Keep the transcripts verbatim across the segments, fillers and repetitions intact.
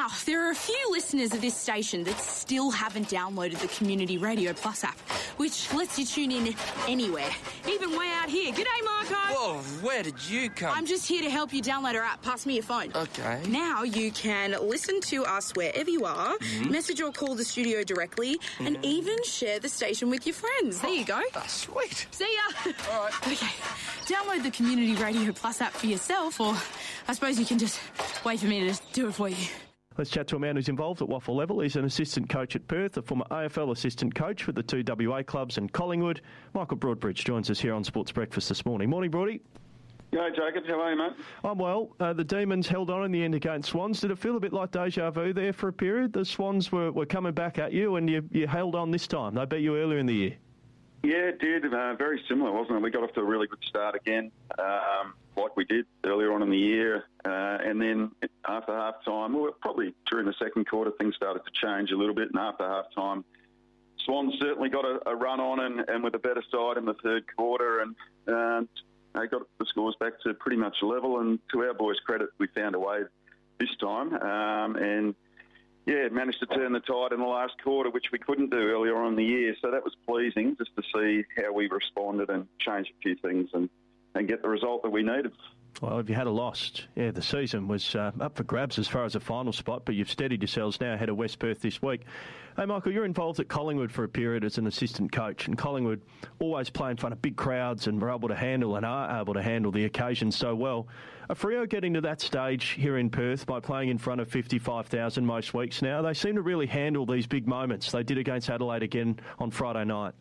Now, there are a few listeners of this station that still haven't downloaded the Community Radio Plus app, which lets you tune in anywhere, even way out here. G'day, Marco. Whoa, where did you come? I'm just here to help you download our app. Pass me your phone. Okay. Now you can listen to us wherever you are, mm-hmm. message or call the studio directly, mm-hmm. and even share the station with your friends. There you go. Oh, sweet. See ya. All right. Okay. Download the Community Radio Plus app for yourself, or I suppose you can just wait for me to do it for you. Let's chat to a man who's involved at waffle level. He's an assistant coach at Perth, a former A F L assistant coach with the two W A clubs and Collingwood. Michael Broadbridge joins us here on Sports Breakfast this morning. Morning, Broady. G'day, Jacob. How are you, mate? I'm well. Uh, the Demons held on in the end against Swans. Did it feel a bit like deja vu there for a period? The Swans were, were coming back at you and you, you held on this time. They beat you earlier in the year. Yeah, it did. Uh, very similar, wasn't it? We got off to a really good start again, um, like we did earlier on in the year. Uh, and then after half-time, well, probably during the second quarter, things started to change a little bit. And after half-time, Swans certainly got a, a run on and, and with a better side in the third quarter. And uh, they got the scores back to pretty much level. And to our boys' credit, we found a way this time. Um, and... Yeah, managed to turn the tide in the last quarter, which we couldn't do earlier on in the year. So that was pleasing just to see how we responded and change a few things and, and get the result that we needed. Well, if you had a loss, yeah, the season was uh, up for grabs as far as a final spot, but you've steadied yourselves now ahead of West Perth this week. Hey, Michael, you're involved at Collingwood for a period as an assistant coach, and Collingwood always play in front of big crowds and were able to handle and are able to handle the occasion so well. Are Freo getting to that stage here in Perth by playing in front of fifty-five thousand most weeks now? They seem to really handle these big moments. They did against Adelaide again on Friday night.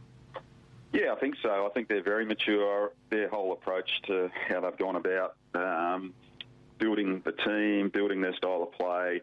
Yeah, I think so. I think they're very mature, their whole approach to how they've gone about um, building the team, building their style of play,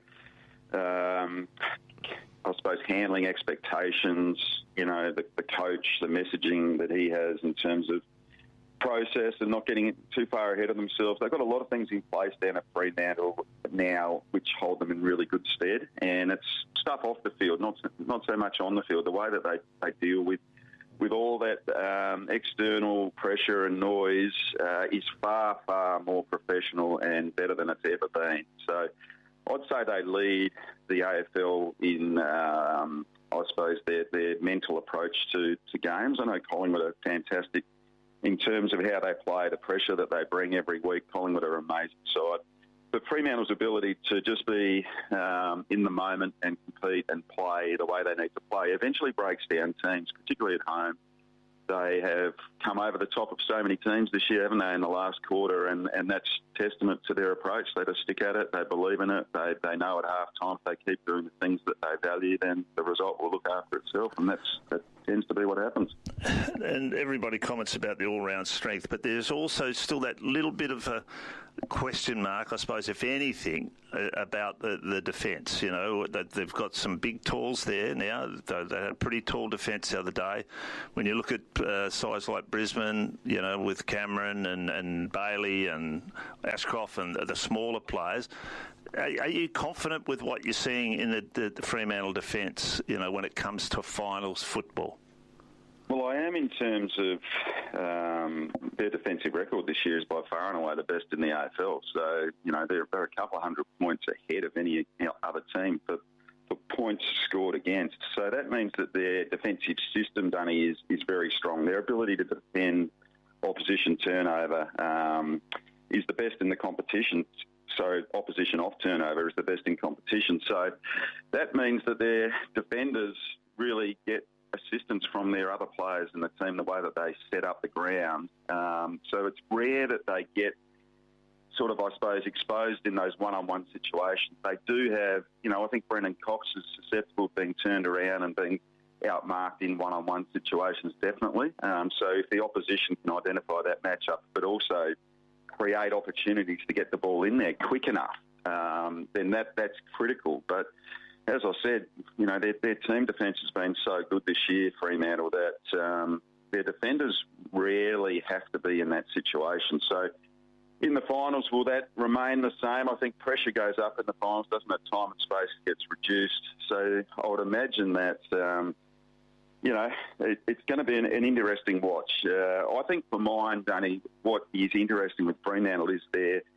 um, I suppose handling expectations, you know, the, the coach, the messaging that he has in terms of process and not getting too far ahead of themselves. They've got a lot of things in place down at Fremantle now which hold them in really good stead, and it's stuff off the field, not not so much on the field. The way that they, they deal with with all that um, external pressure and noise uh, is far, far more professional and better than it's ever been. So I'd say they lead the A F L in, um, I suppose, their, their mental approach to, to games. I know Collingwood are fantastic in terms of how they play, the pressure that they bring every week. Collingwood are an amazing side. But Fremantle's ability to just be um, in the moment and compete and play the way they need to play eventually breaks down teams, particularly at home. They have come over the top of so many teams this year, haven't they, in the last quarter, and, and that's testament to their approach. They just stick at it, they believe in it, they they know at half-time if they keep doing the things that they value, then the result will look after itself, and that's that tends to be what happens. And everybody comments about the all-round strength, but there's also still that little bit of a question mark, I suppose, if anything, about the, the defence. You know, that they've got some big talls there now. They had a pretty tall defence the other day. When you look at uh, sides like Brisbane, you know, with Cameron and, and Bailey and Ashcroft and the smaller players, are, are you confident with what you're seeing in the, the, the Fremantle defence, you know, when it comes to finals football? Well, I am in terms of um, their defensive record this year is by far and away the best in the A F L. So, you know, they're, they're a couple of hundred points ahead of any other team for, for points scored against. So that means that their defensive system, Dunny, is, is very strong. Their ability to defend opposition turnover um, is the best in the competition. So opposition off turnover is the best in competition. So that means that their defenders really get assistance from their other players in the team, the way that they set up the ground. Um, so it's rare that they get sort of, I suppose, exposed in those one-on-one situations. They do have, you know, I think Brendan Cox is susceptible to being turned around and being outmarked in one-on-one situations, definitely. Um, so if the opposition can identify that matchup, but also create opportunities to get the ball in there quick enough, um, then that that's critical. But as I said, you know, their, their team defence has been so good this year, Fremantle, that um, their defenders rarely have to be in that situation. So in the finals, will that remain the same? I think pressure goes up in the finals, doesn't it? Time and space gets reduced. So I would imagine that, um, you know, it, it's going to be an, an interesting watch. Uh, I think for mine, Dunny, what is interesting with Fremantle is their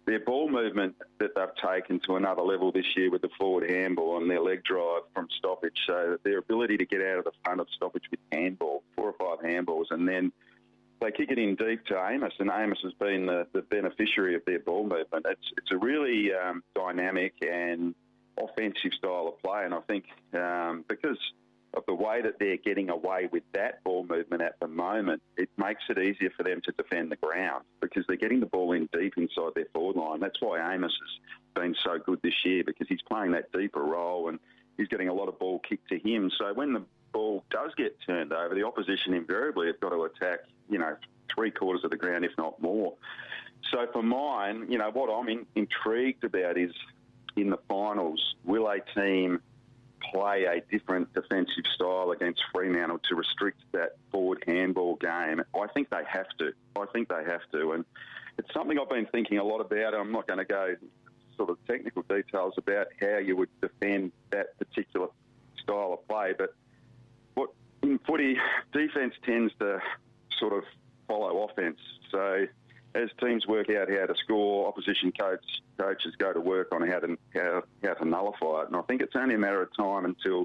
their ball movement that they've taken to another level this year with the forward handball and their leg drive from stoppage. So their ability to get out of the front of stoppage with handball, four or five handballs, and then they kick it in deep to Amos, and Amos has been the, the beneficiary of their ball movement. It's it's a really um, dynamic and offensive style of play, and I think um, because of the way that they're getting away with that ball movement at the moment, it makes it easier for them to defend the ground because they're getting the ball in deep inside their forward line. That's why Amos has been so good this year, because he's playing that deeper role and he's getting a lot of ball kicked to him. So when the ball does get turned over, the opposition invariably have got to attack, you know, three quarters of the ground, if not more. So for mine, you know, what I'm in, intrigued about is in the finals, will a team play a different defensive style against Fremantle to restrict that forward handball game? I think they have to. I think they have to. And it's something I've been thinking a lot about. I'm not going to go sort of technical details about how you would defend that particular style of play. But what in footy, defence tends to sort of follow offence. So as teams work out how to score, opposition coach, coaches go to work on how to how, how to nullify it. And I think it's only a matter of time until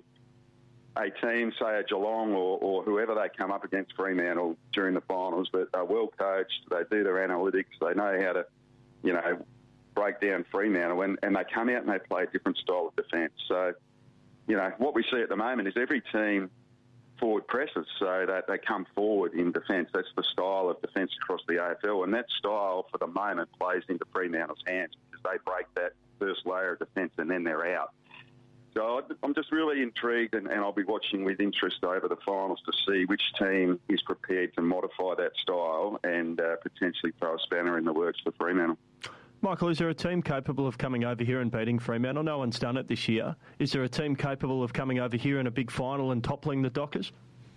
a team, say a Geelong or, or whoever they come up against Fremantle during the finals, that are well coached, they do their analytics, they know how to, you know, break down Fremantle, and, and they come out and they play a different style of defence. So, you know, what we see at the moment is every team forward presses, so that they come forward in defence. That's the style of defence across the A F L, and that style for the moment plays into Fremantle's hands because they break that first layer of defence and then they're out. So I'm just really intrigued, and, and I'll be watching with interest over the finals to see which team is prepared to modify that style and uh, potentially throw a spanner in the works for Fremantle. Michael, is there a team capable of coming over here and beating Fremantle? No one's done it this year. Is there a team capable of coming over here in a big final and toppling the Dockers?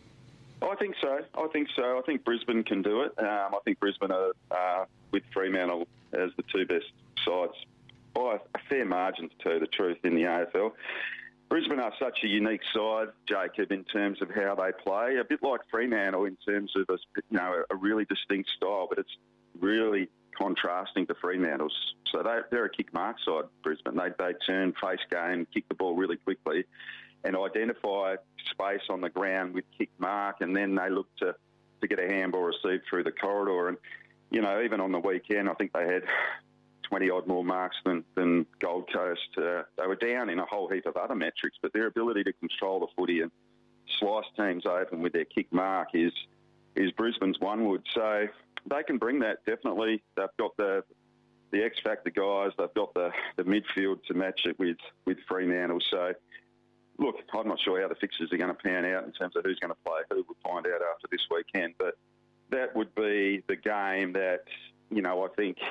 I think so. I think so. I think Brisbane can do it. Um, I think Brisbane are, uh, with Fremantle as the two best sides by a fair margin, to tell you the truth, in the A F L. Brisbane are such a unique side, Jacob, in terms of how they play. A bit like Fremantle in terms of a, you know, a really distinct style, but it's really contrasting to Fremantle's. So they, they're a kick mark side, Brisbane. They, they turn, face game, kick the ball really quickly and identify space on the ground with kick mark, and then they look to, to get a handball received through the corridor. And, you know, even on the weekend, I think they had twenty-odd more marks than, than Gold Coast. Uh, they were down in a whole heap of other metrics, but their ability to control the footy and slice teams open with their kick mark is is Brisbane's one wood. So they can bring that, definitely. They've got the the X-Factor guys. They've got the, the midfield to match it with, with Fremantle. So, look, I'm not sure how the fixtures are going to pan out in terms of who's going to play who. We'll find out after this weekend. But that would be the game that, you know, I think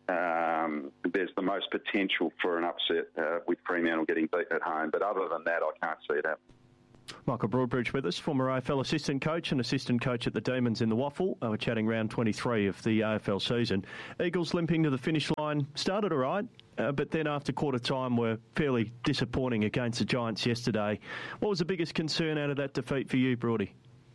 um, there's the most potential for an upset uh, with Fremantle getting beat at home. But other than that, I can't see it happening. Michael Broadbridge with us, former A F L assistant coach and assistant coach at the Demons in the Waffle. We're chatting round twenty-three of the A F L season. Eagles limping to the finish line. Started all right, uh, but then after quarter time were fairly disappointing against the Giants yesterday. What was the biggest concern out of that defeat for you, Broady?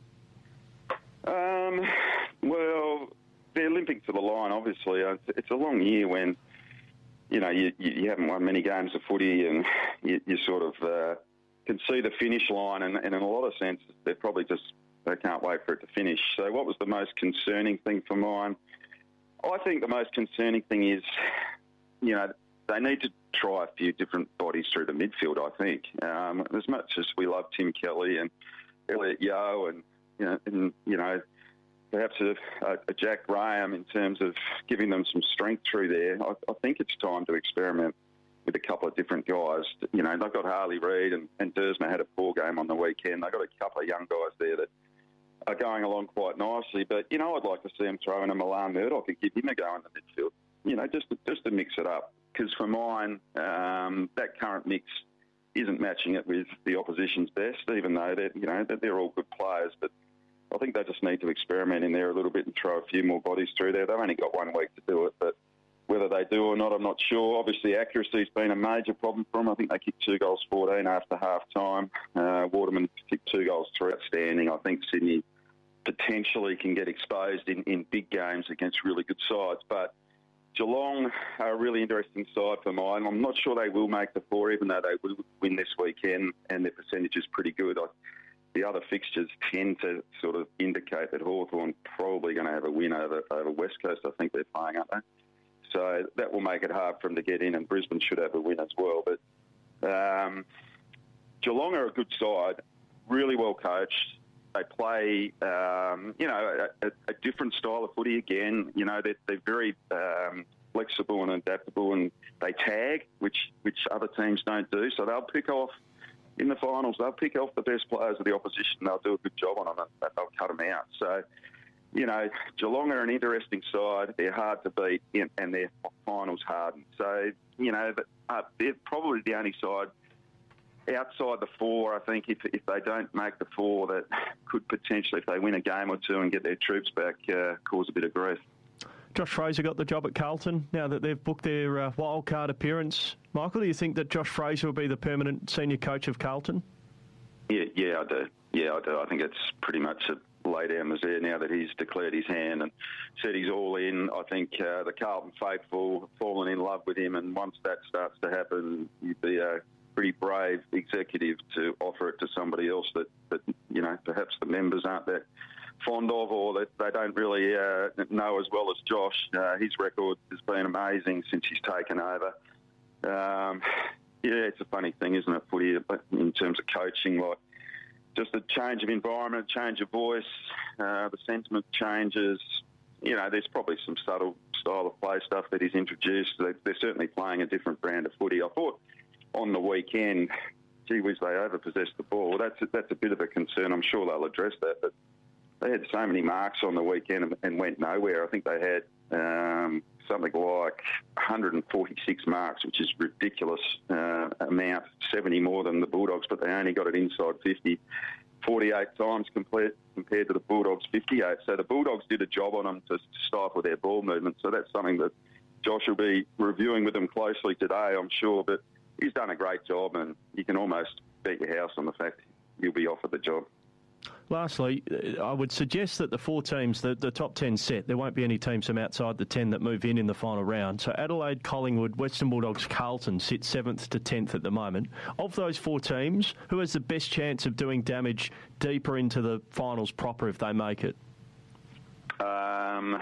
Um, well, they're limping to the line, obviously. It's a long year when, you know, you, you haven't won many games of footy and you, you sort of... Uh, can see the finish line, and, and in a lot of sense, they're probably just, they can't wait for it to finish. So what was the most concerning thing for mine? I think the most concerning thing is, you know, they need to try a few different bodies through the midfield, I think. Um, as much as we love Tim Kelly and Elliot Yeo and, you know, and, you know perhaps a, a Jack Graham in terms of giving them some strength through there, I, I think it's time to experiment with a couple of different guys. You know, they've got Harley Reid and, and Dersma had a poor game on the weekend. They've got a couple of young guys there that are going along quite nicely. But, you know, I'd like to see them throw in a Milan Murdoch and give him a go in the midfield, you know, just to, just to mix it up. Because for mine, um, that current mix isn't matching it with the opposition's best, even though they're, you know, that they're all good players. But I think they just need to experiment in there a little bit and throw a few more bodies through there. They've only got one week to do it, but whether they do or not, I'm not sure. Obviously, accuracy's been a major problem for them. I think they kicked two goals fourteen after half-time. Uh, Waterman kicked two goals three. Outstanding. I think Sydney potentially can get exposed in, in big games against really good sides. But Geelong are a really interesting side for mine. I'm not sure they will make the four, even though they will win this weekend, and their percentage is pretty good. I, the other fixtures tend to sort of indicate that Hawthorn probably going to have a win over, over West Coast. I think they're playing, aren't they? So that will make it hard for them to get in, and Brisbane should have a win as well. But um, Geelong are a good side, really well coached. They play, um, you know, a, a different style of footy again. You know, they're, they're very um, flexible and adaptable, and they tag, which which other teams don't do. So they'll pick off, in the finals, they'll pick off the best players of the opposition. They'll do a good job on them, and they'll cut them out. So, you know, Geelong are an interesting side. They're hard to beat, and their finals hardened. So, you know, uh, they're probably the only side outside the four, I think, if if they don't make the four, that could potentially, if they win a game or two and get their troops back, uh, cause a bit of grief. Josh Fraser got the job at Carlton now that they've booked their uh, wildcard appearance. Michael, do you think that Josh Fraser will be the permanent senior coach of Carlton? Yeah, yeah, I do. Yeah, I do. I think it's pretty much a lay down misère now that he's declared his hand and said he's all in. I think uh, the Carlton faithful have fallen in love with him, and once that starts to happen, you'd be a pretty brave executive to offer it to somebody else that, that you know, perhaps the members aren't that fond of, or that they don't really uh, know as well as Josh. Uh, his record has been amazing since he's taken over. Um, yeah, it's a funny thing, isn't it, footy, in terms of coaching, like just a change of environment, change of voice, uh, the sentiment changes. You know, there's probably some subtle style of play stuff that he's introduced. They're, they're certainly playing a different brand of footy. I thought on the weekend, gee whiz, they overpossessed the ball. Well, that's a, that's a bit of a concern. I'm sure they'll address that, but they had so many marks on the weekend and, and went nowhere. I think they had um, something like one hundred forty-six marks, which is ridiculous uh, amount, seventy more than the Bulldogs, but they only got it inside fifty, forty-eight times compared, compared to the Bulldogs' fifty-eight. So the Bulldogs did a job on them to stifle their ball movement. So that's something that Josh will be reviewing with them closely today, I'm sure. But he's done a great job, and you can almost bet your house on the fact he'll be offered the job. Lastly, I would suggest that the four teams, the, the top ten set, there won't be any teams from outside the ten that move in in the final round. So Adelaide, Collingwood, Western Bulldogs, Carlton sit seventh to tenth at the moment. Of those four teams, who has the best chance of doing damage deeper into the finals proper if they make it? Um,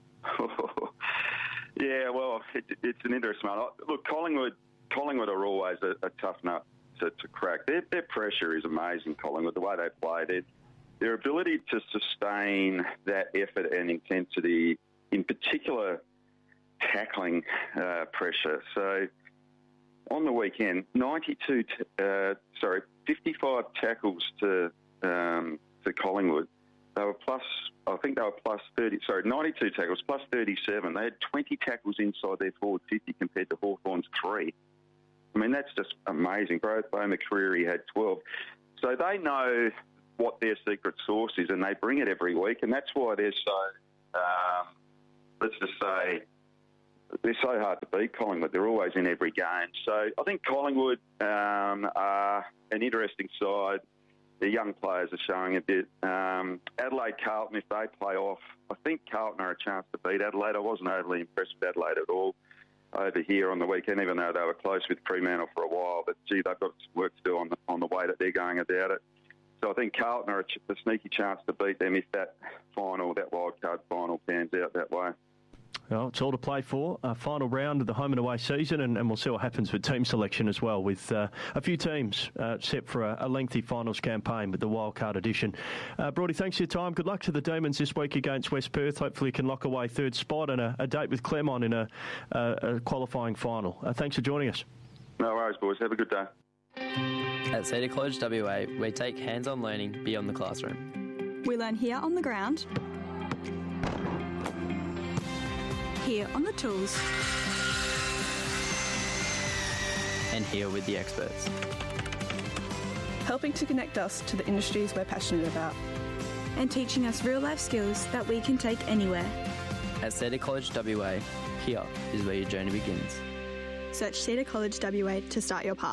yeah, well, it, it's an interesting one. Look, Collingwood, Collingwood are always a, a tough nut to, to crack. Their, their pressure is amazing, Collingwood, the way they play. Their, their ability to sustain that effort and intensity, in particular tackling uh, pressure. So on the weekend, ninety-two, t- uh, sorry, fifty-five tackles to um, to Collingwood. They were plus, I think they were plus thirty, sorry, ninety-two tackles, plus thirty-seven. They had twenty tackles inside their forward fifty compared to Hawthorn's three. I mean, that's just amazing. Beau McCreary had twelve. So they know what their secret sauce is, and they bring it every week, and that's why they're so, um, let's just say, they're so hard to beat, Collingwood. They're always in every game. So I think Collingwood um, are an interesting side. The young players are showing a bit. Um, Adelaide, Carlton, if they play off, I think Carlton are a chance to beat Adelaide. I wasn't overly impressed with Adelaide at all over here on the weekend, even though they were close with Fremantle for a while. But, gee, they've got work to do on the, on the way that they're going about it. So I think Carlton are a, ch- a sneaky chance to beat them if that final, that wildcard final pans out that way. Well, it's all to play for. A final round of the home and away season, and, and we'll see what happens with team selection as well, with uh, a few teams uh, set for a, a lengthy finals campaign with the wildcard edition. Uh, Brody, thanks for your time. Good luck to the Demons this week against West Perth. Hopefully you can lock away third spot and a, a date with Claremont in a, a, a qualifying final. Uh, thanks for joining us. No worries, boys. Have a good day. At Cedar College W A, we take hands-on learning beyond the classroom. We learn here on the ground, here on the tools, and here with the experts. helping to connect us to the industries we're passionate about, and teaching us real-life skills that we can take anywhere. At Cedar College W A, here is where your journey begins. Search Cedar College W A to start your path.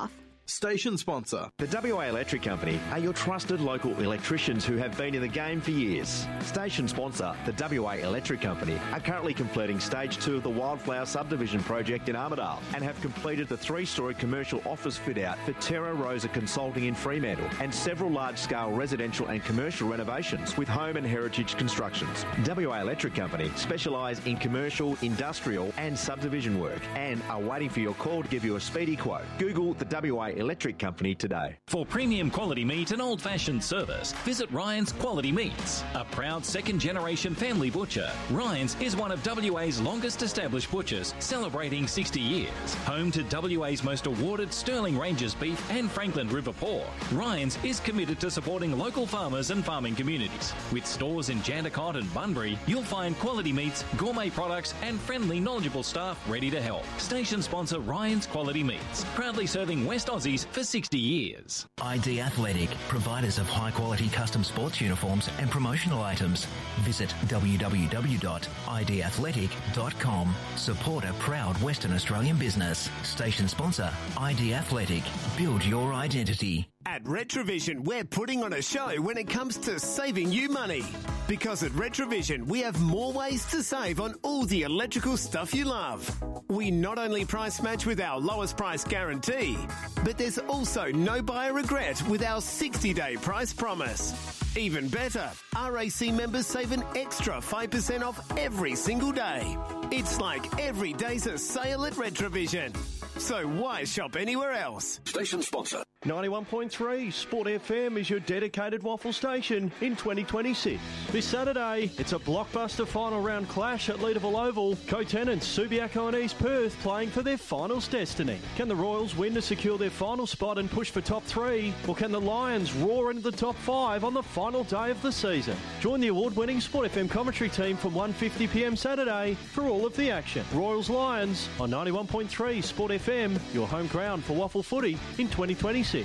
Station sponsor. The W A Electric Company are your trusted local electricians who have been in the game for years. Station sponsor, the W A Electric Company, are currently completing stage two of the Wildflower subdivision project in Armidale and have completed the three-storey commercial office fit-out for Terra Rosa Consulting in Fremantle and several large-scale residential and commercial renovations with Home and Heritage Constructions. W A Electric Company specialise in commercial, industrial and subdivision work and are waiting for your call to give you a speedy quote. Google the W A Electric Company today. For premium quality meat and old-fashioned service, visit Ryan's Quality Meats. A proud second-generation family butcher, Ryan's is one of W A's longest-established butchers, celebrating sixty years. Home to W A's most awarded Sterling Ranges beef and Franklin River pork, Ryan's is committed to supporting local farmers and farming communities. With stores in Jandakot and Bunbury, you'll find quality meats, gourmet products and friendly, knowledgeable staff ready to help. Station sponsor Ryan's Quality Meats, proudly serving West Aussies for sixty years. I D Athletic, providers of high-quality custom sports uniforms and promotional items. Visit w w w dot i d athletic dot com. Support a proud Western Australian business. Station sponsor, I D Athletic. Build your identity. At Retrovision, we're putting on a show when it comes to saving you money. Because at Retrovision, we have more ways to save on all the electrical stuff you love. We not only price match with our lowest price guarantee, but there's also no buyer regret with our sixty-day price promise. Even better, R A C members save an extra five percent off every single day. It's like every day's a sale at Retrovision. So why shop anywhere else? Station sponsor. ninety-one point three Sport F M is your dedicated waffle station in twenty twenty-six. This Saturday, it's a blockbuster final round clash at Leederville Oval. Co-tenants Subiaco and East Perth playing for their finals destiny. Can the Royals win to secure their final spot and push for top three? Or can the Lions roar into the top five on the final day of the season? Join the award-winning Sport F M commentary team from one fifty p m Saturday for all of the action. Royals Lions on ninety-one point three Sport F M, your home ground for waffle footy in twenty twenty-six.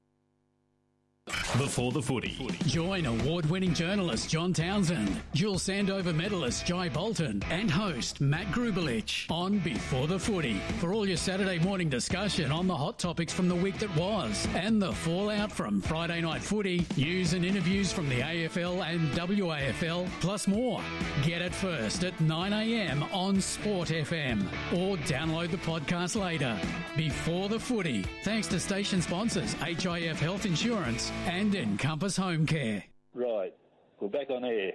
Before the footy. Join award-winning journalist John Townsend, dual Sandover medalist Jai Bolton, and host Matt Grubelich on Before the Footy for all your Saturday morning discussion on the hot topics from the week that was and the fallout from Friday night footy, news and interviews from the A F L and W A F L, plus more. Get it first at nine a m on Sport F M or download the podcast later. Before the Footy, thanks to station sponsors H I F Health Insurance and Encompass Home Care. Right, we're back on air.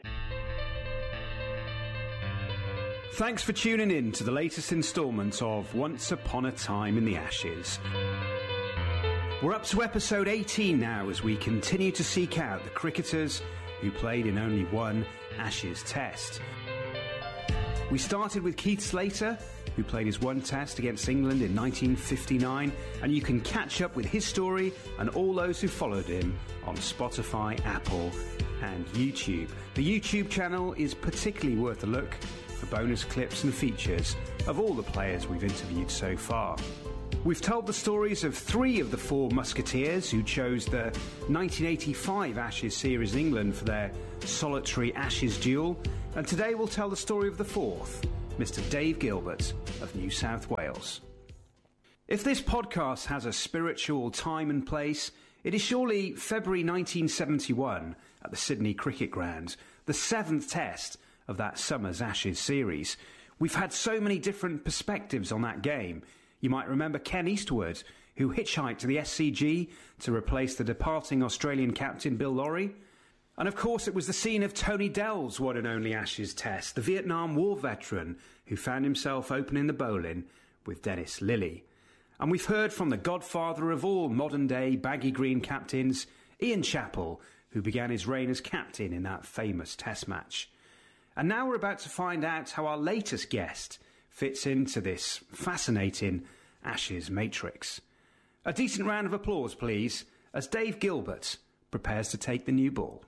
Thanks for tuning in to the latest instalment of Once Upon a Time in the Ashes. We're up to episode eighteen now as we continue to seek out the cricketers who played in only one Ashes test. We started with Keith Slater, who played his one test against England in nineteen fifty-nine, and you can catch up with his story and all those who followed him on Spotify, Apple and YouTube. The YouTube channel is particularly worth a look for bonus clips and features of all the players we've interviewed so far. We've told the stories of three of the four Musketeers who chose the nineteen eighty-five Ashes series in England for their solitary Ashes duel, and today we'll tell the story of the fourth, Mister Dave Gilbert of New South Wales. If this podcast has a spiritual time and place, it is surely February nineteen seventy-one at the Sydney Cricket Ground, the seventh test of that summer's Ashes series. We've had so many different perspectives on that game. You might remember Ken Eastwood, who hitchhiked to the S C G to replace the departing Australian captain Bill Lawry. And of course it was the scene of Tony Dell's one and only Ashes test, the Vietnam War veteran who found himself opening the bowling with Dennis Lillee. And we've heard from the godfather of all modern-day baggy green captains, Ian Chappell, who began his reign as captain in that famous test match. And now we're about to find out how our latest guest fits into this fascinating Ashes matrix. A decent round of applause, please, as Dave Gilbert prepares to take the new ball.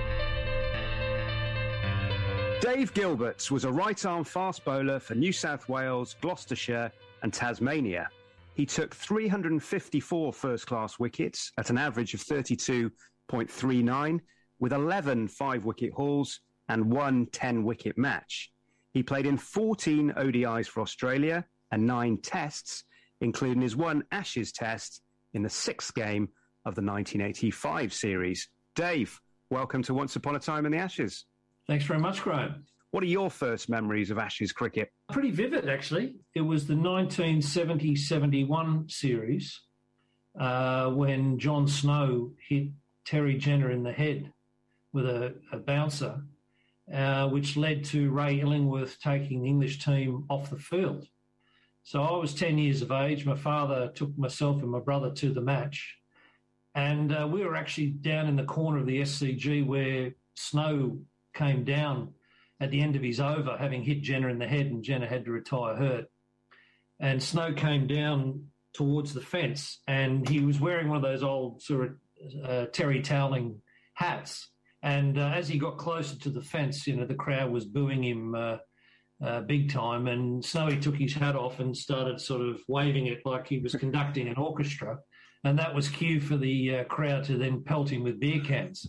Dave Gilbert was a right-arm fast bowler for New South Wales, Gloucestershire and Tasmania. He took three hundred fifty-four first-class wickets at an average of thirty-two point three nine, with eleven five-wicket hauls and one ten-wicket match. He played in fourteen O D Is for Australia and nine tests, including his one Ashes test in the sixth game of the nineteen eighty-five series. Dave, welcome to Once Upon a Time in the Ashes. Thanks very much, Graham. What are your first memories of Ashes cricket? Pretty vivid, actually. It was the nineteen seventy seventy-one series uh, when John Snow hit Terry Jenner in the head with a, a bouncer, uh, which led to Ray Illingworth taking the English team off the field. So I was ten years of age. My father took myself and my brother to the match. And uh, we were actually down in the corner of the S C G where Snow came down at the end of his over, having hit Jenner in the head, and Jenner had to retire hurt. And Snow came down towards the fence, and he was wearing one of those old sort of uh, Terry Toweling hats. And uh, as he got closer to the fence, you know, the crowd was booing him uh, uh, big time, and Snowy took his hat off and started sort of waving it like he was conducting an orchestra. And that was cue for the uh, crowd to then pelt him with beer cans.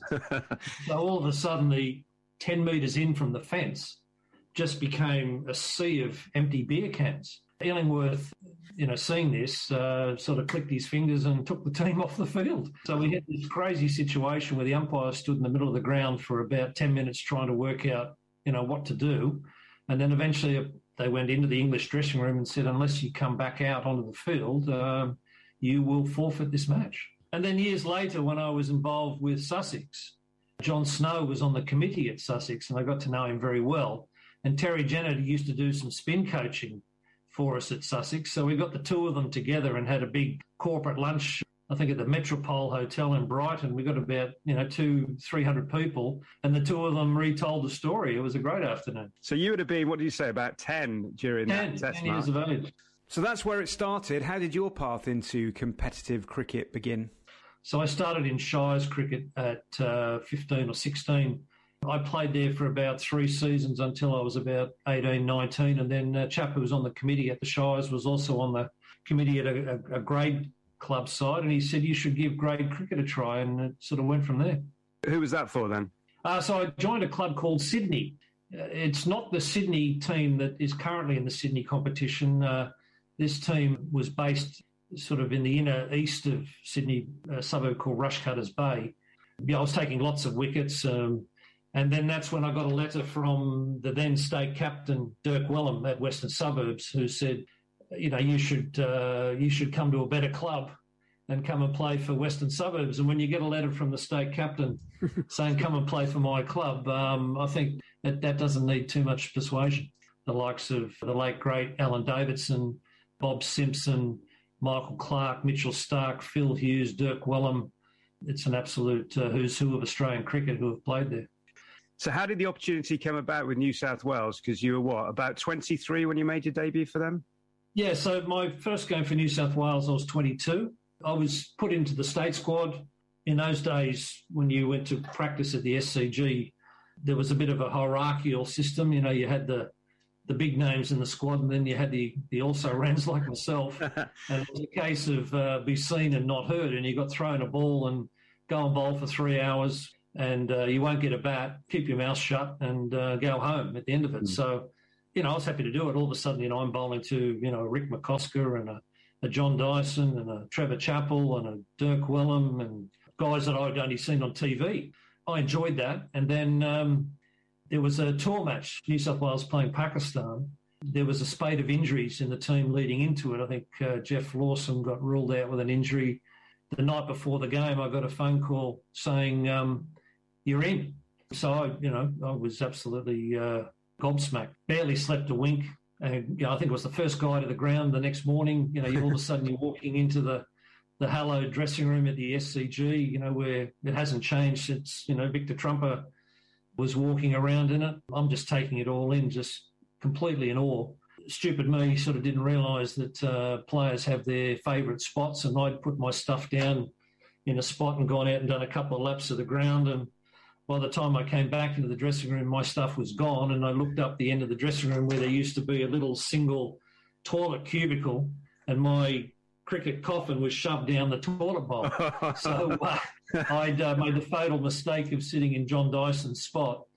So all of a sudden, the ten metres in from the fence just became a sea of empty beer cans. Illingworth, you know, seeing this, uh, sort of clicked his fingers and took the team off the field. So we had this crazy situation where the umpire stood in the middle of the ground for about ten minutes trying to work out, you know, what to do. And then eventually they went into the English dressing room and said, unless you come back out onto the field, um, you will forfeit this match. And then years later, when I was involved with Sussex, John Snow was on the committee at Sussex, and I got to know him very well. And Terry Jenner used to do some spin coaching for us at Sussex. So we got the two of them together and had a big corporate lunch, I think at the Metropole Hotel in Brighton. We got about, you know, two, three hundred people, and the two of them retold the story. It was a great afternoon. So you would have been, what did you say, about ten during ten, that test ten years of age. So that's where it started. How did your path into competitive cricket begin? So I started in Shires cricket at uh, fifteen or sixteen. I played there for about three seasons until I was about eighteen, nineteen. And then a chap who was on the committee at the Shires was also on the committee at a, a, a grade club side. And he said, you should give grade cricket a try. And it sort of went from there. Who was that for then? Uh, so I joined a club called Sydney. Uh, it's not the Sydney team that is currently in the Sydney competition. Uh, this team was based sort of in the inner east of Sydney, a suburb called Rushcutters Bay. Yeah, I was taking lots of wickets. Um, and then that's when I got a letter from the then state captain, Dirk Wellham at Western Suburbs, who said, you know, you should uh, you should come to a better club and come and play for Western Suburbs. And when you get a letter from the state captain saying, come and play for my club, um, I think that that doesn't need too much persuasion. The likes of the late, great Alan Davidson, Bob Simpson, Michael Clark, Mitchell Stark, Phil Hughes, Dirk Wellham. It's an absolute uh, who's who of Australian cricket who have played there. So how did the opportunity come about with New South Wales? Because you were, what, about twenty-three when you made your debut for them? Yeah, so my first game for New South Wales, I was twenty-two. I was put into the state squad. In those days, when you went to practice at the S C G, there was a bit of a hierarchical system. You know, you had the the big names in the squad, and then you had the, the also-rans like myself. And it was a case of uh, be seen and not heard, and you got thrown a ball and go and bowl for three hours, and uh, you won't get a bat, keep your mouth shut, and uh, go home at the end of it. Mm. So, you know, I was happy to do it. All of a sudden, you know, I'm bowling to, you know, a Rick McCosker and a, a John Dyson and a Trevor Chappell and a Dirk Wellham and guys that I'd only seen on T V. I enjoyed that. And then um, there was a tour match, New South Wales playing Pakistan. There was a spate of injuries in the team leading into it. I think uh, Jeff Lawson got ruled out with an injury. The night before the game, I got a phone call saying, um, you're in. So, I, you know, I was absolutely uh, gobsmacked. Barely slept a wink. And, you know, I think it was the first guy to the ground the next morning. You know, you all of a sudden you're walking into the, the hallowed dressing room at the S C G, you know, where it hasn't changed since, you know, Victor Trumper was walking around in it. I'm just taking it all in, just completely in awe. Stupid me sort of didn't realise that uh, players have their favourite spots, and I'd put my stuff down in a spot and gone out and done a couple of laps of the ground. And by the time I came back into the dressing room, my stuff was gone, and I looked up the end of the dressing room where there used to be a little single toilet cubicle, and my cricket coffin was shoved down the toilet bowl. So uh, I'd uh, made the fatal mistake of sitting in John Dyson's spot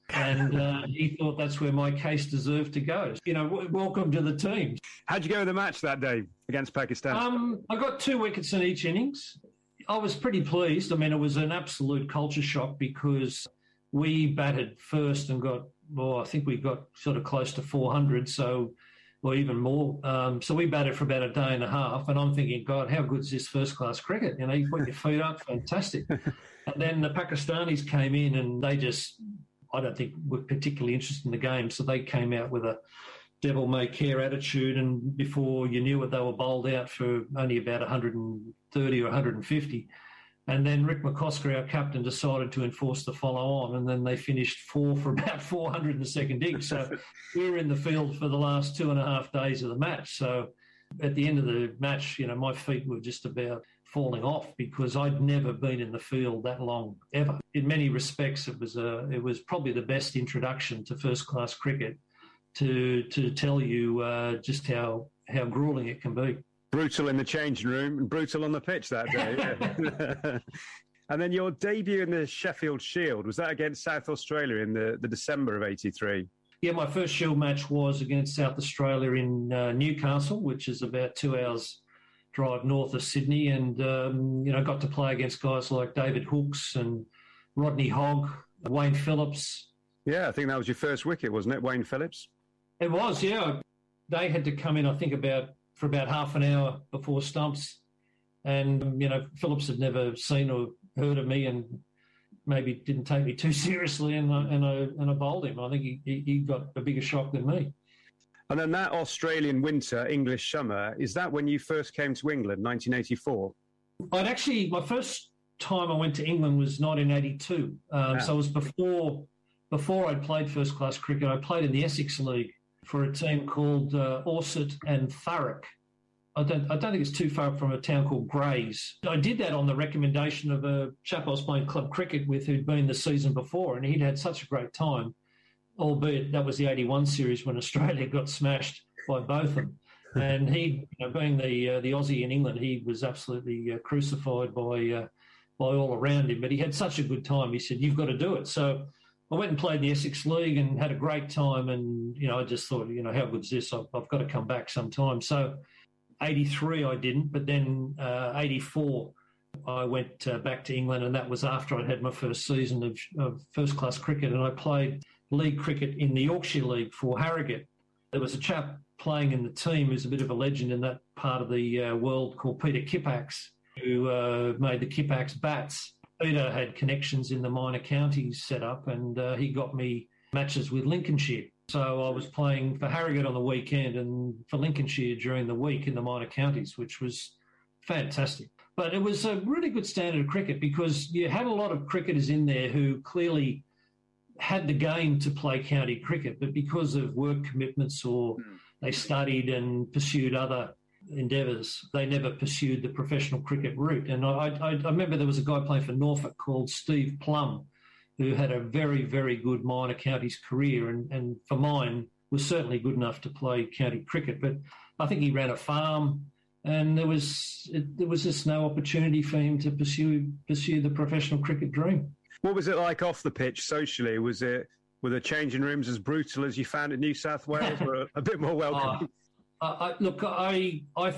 And uh, he thought that's where my case deserved to go. You know, w- welcome to the team. How'd you go with the match that day against Pakistan? Um, I got two wickets in each innings. I was pretty pleased. I mean, it was an absolute culture shock because we batted first and got, well, I think we got sort of close to four hundred, so, or even more. Um, so we batted for about a day and a half, and I'm thinking, God, how good is this first-class cricket? You know, you put your feet up, fantastic. And then the Pakistanis came in and they just, I don't think, were particularly interested in the game, so they came out with a devil-may-care attitude, and before you knew it, they were bowled out for only about one hundred thirty or one hundred fifty. And then Rick McCosker, our captain, decided to enforce the follow-on, and then they finished four for about four hundred in the second dig. So we were in the field for the last two and a half days of the match. So at the end of the match, you know, my feet were just about falling off because I'd never been in the field that long, ever. In many respects, it was a, it was probably the best introduction to first-class cricket to to tell you uh, just how how gruelling it can be. Brutal in the changing room and brutal on the pitch that day. Yeah. And then your debut in the Sheffield Shield, was that against South Australia in the, the December of eighty-three? Yeah, my first Shield match was against South Australia in uh, Newcastle, which is about two hours drive north of Sydney, and um, you know, got to play against guys like David Hooks and Rodney Hogg, Wayne Phillips. Yeah, I think that was your first wicket, wasn't it, Wayne Phillips? It was, yeah. They had to come in, I think, about for about half an hour before stumps. And, you know, Phillips had never seen or heard of me and maybe didn't take me too seriously, and I, and I, and I bowled him. I think he, he got a bigger shock than me. And then that Australian winter, English summer, is that when you first came to England, nineteen eighty-four? I'd actually, my first time I went to England was nineteen eighty-two. Um, Yeah. So it was before, before I'd played first-class cricket. I played in the Essex League for a team called uh, Orsett and Thurrock. I don't, I don't think it's too far from a town called Grays. I did that on the recommendation of a chap I was playing club cricket with who'd been the season before, and he'd had such a great time, albeit that was the eighty-one series when Australia got smashed by Botham. And he, you know, being the uh, the Aussie in England, he was absolutely uh, crucified by uh, by all around him. But he had such a good time. He said, "You've got to do it." So I went and played in the Essex League and had a great time. And, you know, I just thought, you know, how good's this? I've, I've got to come back sometime. So eighty-three I didn't, but then uh, eighty-four I went uh, back to England, and that was after I'd had my first season of, of first-class cricket, and I played league cricket in the Yorkshire League for Harrogate. There was a chap playing in the team who's a bit of a legend in that part of the uh, world called Peter Kippax, who uh, made the Kippax bats. Peter had connections in the minor counties set up, and uh, he got me matches with Lincolnshire. So I was playing for Harrogate on the weekend and for Lincolnshire during the week in the minor counties, which was fantastic. But it was a really good standard of cricket because you had a lot of cricketers in there who clearly had the game to play county cricket, but because of work commitments or they studied and pursued other endeavours, they never pursued the professional cricket route. And I, I, I remember there was a guy playing for Norfolk called Steve Plum, who had a very, very good minor counties career, and, and for mine was certainly good enough to play county cricket. But I think he ran a farm, and there was it, there was just no opportunity for him to pursue pursue the professional cricket dream. What was it like off the pitch socially? Was it, were the changing rooms as brutal as you found in New South Wales, or a, a bit more welcoming? Uh, I, I, look, I I